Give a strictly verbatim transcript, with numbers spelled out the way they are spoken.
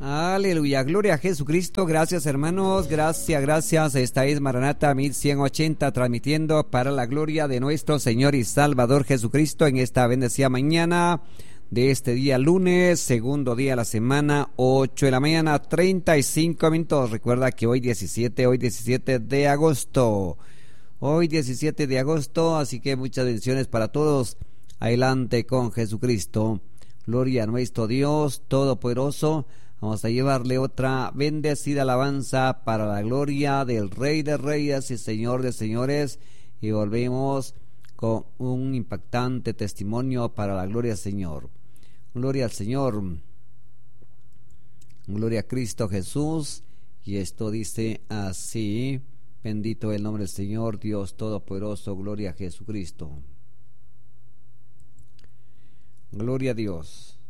Aleluya, gloria a Jesucristo. Gracias, hermanos, gracias, gracias. Esta es Maranata mil ciento ochenta, transmitiendo para la gloria de nuestro Señor y Salvador Jesucristo en esta bendecida mañana de este día lunes, segundo día de la semana, ocho de la mañana, treinta y cinco minutos. Recuerda que hoy diecisiete, hoy diecisiete de agosto, hoy diecisiete de agosto, así que muchas bendiciones para todos. Adelante con Jesucristo. Gloria a nuestro Dios Todopoderoso. Vamos a llevarle otra bendecida alabanza para la gloria del Rey de Reyes y Señor de Señores. Y volvemos con un impactante testimonio para la gloria del Señor. Gloria al Señor. Gloria a Cristo Jesús. Y esto dice así: bendito el nombre del Señor, Dios Todopoderoso. Gloria a Jesucristo. Gloria a Dios.